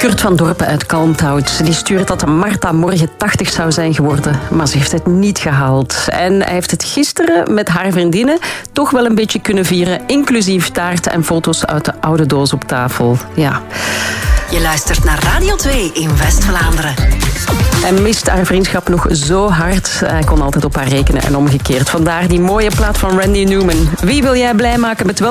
Kurt van Dorpen uit Kalmthout die stuurt dat Marta morgen 80 zou zijn geworden. Maar ze heeft het niet gehaald. En hij heeft het gisteren met haar vriendinnen toch wel een beetje kunnen vieren. Inclusief taart en foto's uit de oude doos op tafel. Ja. Je luistert naar Radio 2 in West-Vlaanderen. Hij mist haar vriendschap nog zo hard. Hij kon altijd op haar rekenen en omgekeerd. Vandaar die mooie plaat van Randy Newman. Wie wil jij blij maken met